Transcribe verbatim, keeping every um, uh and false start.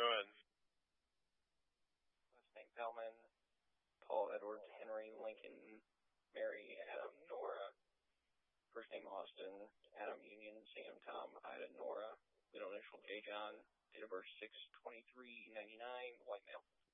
doing? Last name Bellman, Paul Edwards, Henry Lincoln, Mary Adam Nora. First name Austin, Adam Union, Sam Tom, Ida Nora. Middle initial J John. Date of birth six twenty-three ninety-nine. White male.